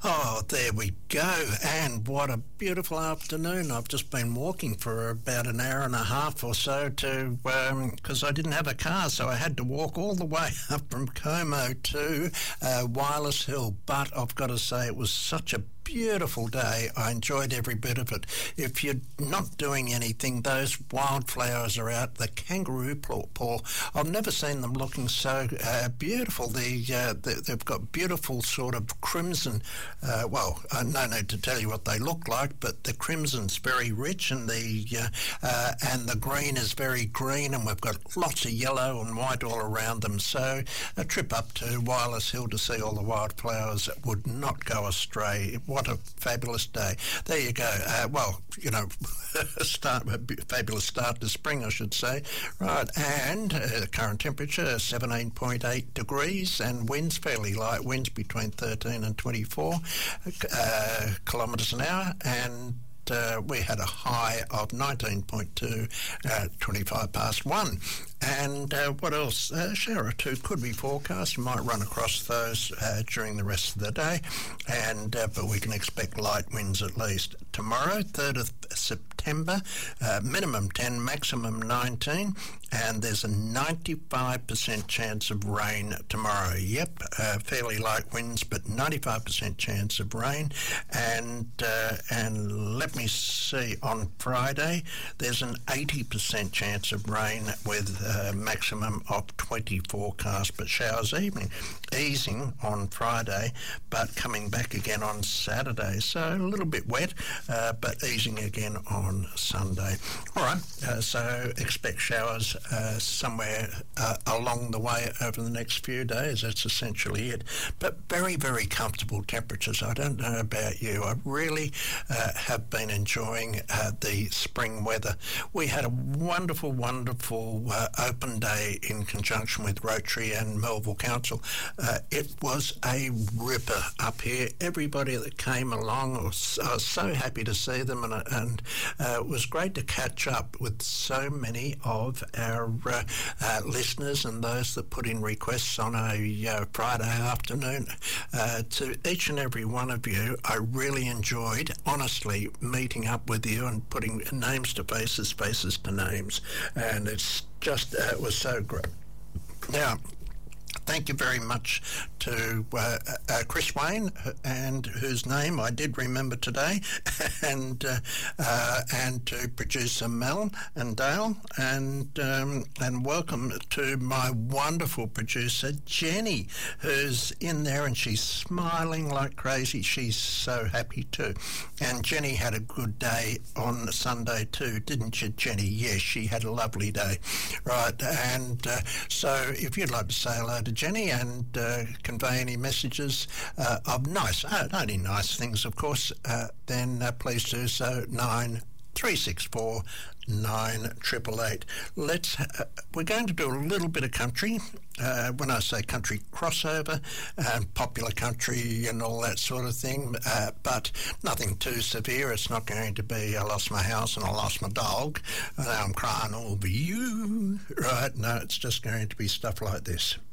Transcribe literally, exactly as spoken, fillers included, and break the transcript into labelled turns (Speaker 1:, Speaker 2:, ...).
Speaker 1: Oh, there we go. And what a beautiful afternoon. I've just been walking for about an hour and a half or so to, because um, I didn't have a car, so I had to walk all the way up from Como to uh, Wireless Hill. But I've got to say, it was such a beautiful day. I enjoyed every bit of it. If you're not doing anything, those wildflowers are out. The kangaroo paw, I've never seen them looking so uh, beautiful. The, uh, the, they've got beautiful sort of crimson, uh, well, uh, no need to tell you what they look like, but the crimson's very rich and the uh, uh, and the green is very green, and we've got lots of yellow and white all around them. So a trip up to Wireless Hill to see all the wildflowers would not go astray. What a fabulous day. There you go. Uh, well, you know, start a fabulous start to spring, I should say. Right, and uh, the current temperature, seventeen point eight degrees, and winds, fairly light winds between thirteen and twenty-four uh, kilometres an hour, and Uh, we had a high of nineteen point two, uh, twenty-five past one. And uh, what else? A uh, shower or two could be forecast. You might run across those uh, during the rest of the day, and uh, but we can expect light winds at least. Tomorrow, third of September, uh, minimum ten, maximum nineteen, and there's a ninety-five percent chance of rain tomorrow. Yep, uh, fairly light winds, but ninety-five percent chance of rain. And uh, and let me see, on Friday, there's an eighty percent chance of rain with a maximum of twenty forecast, but showers evening, easing on Friday, but coming back again on Saturday. So a little bit wet, uh, but easing again on Sunday. All right, uh, so expect showers uh, somewhere uh, along the way over the next few days. That's essentially it. But very, very comfortable temperatures. I don't know about you. I really uh, have been enjoying uh, the spring weather. We had a wonderful, wonderful uh, open day in conjunction with Rotary and Melville Council. Uh, it was a ripper up here. Everybody that came along, I was, I was so happy to see them, and, and uh, it was great to catch up with so many of our uh, uh, listeners and those that put in requests on a uh, Friday afternoon. Uh, to each and every one of you, I really enjoyed, honestly, meeting up with you and putting names to faces, faces to names, and it's just, uh, it was so great. Now, thank you very much to uh, uh, Chris Wayne, and whose name I did remember today, and uh, uh, and to producer Mel and Dale, and um, and welcome to my wonderful producer Jenny, who's in there and she's smiling like crazy. She's so happy too. And Jenny had a good day on Sunday too, didn't you, Jenny? Yes, she had a lovely day. Right, and uh, so if you'd like to say hello to Jenny and uh, convey any messages uh, of nice, uh, only nice things, of course, uh, then uh, please do so. Nine three six four nine triple eight. Let's. Uh, we're going to do a little bit of country. Uh, when I say country, crossover and popular country and all that sort of thing, uh, but nothing too severe. It's not going to be I lost my house and I lost my dog and now I'm crying over you. Right? No, it's just going to be stuff like this.